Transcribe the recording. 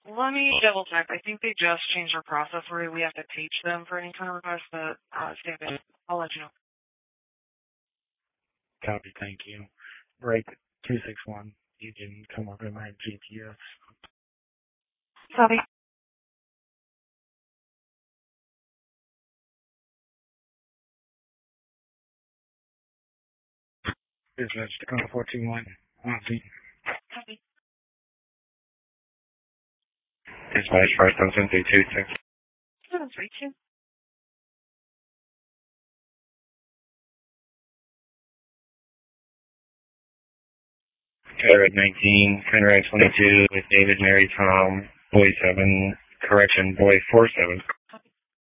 Let me double check. I think they just changed our process where we have to teach them for any kind of request, but stay there. I'll let you know. Copy, thank you. Break 261. You can come up in my GPS. Copy. Dispatch Tacoma 421. Copy. Dispatch 57326. 732. Conrad 19, Conrad 22 with David, Mary, Tom, Boy 7, correction, Boy 47.